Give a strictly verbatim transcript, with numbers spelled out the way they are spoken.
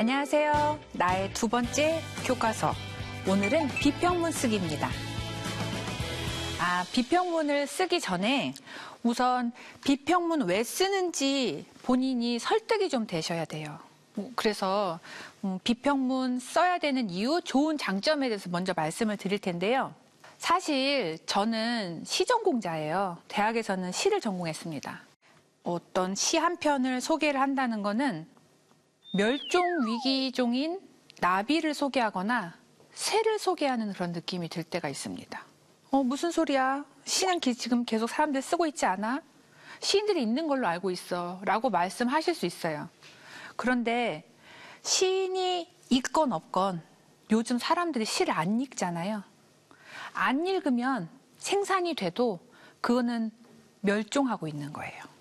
안녕하세요. 나의 두 번째 교과서. 오늘은 비평문 쓰기입니다. 아, 비평문을 쓰기 전에 우선 비평문 왜 쓰는지 본인이 설득이 좀 되셔야 돼요. 그래서 음, 비평문 써야 되는 이유, 좋은 장점에 대해서 먼저 말씀을 드릴 텐데요. 사실 저는 시전공자예요. 대학에서는 시를 전공했습니다. 어떤 시 한 편을 소개를 한다는 거는 멸종 위기종인 나비를 소개하거나 새를 소개하는 그런 느낌이 들 때가 있습니다. 어, 무슨 소리야? 시는 지금 계속 사람들 쓰고 있지 않아? 시인들이 있는 걸로 알고 있어. 라고 말씀하실 수 있어요. 그런데 시인이 있건 없건 요즘 사람들이 시를 안 읽잖아요. 안 읽으면 생산이 돼도 그거는 멸종하고 있는 거예요.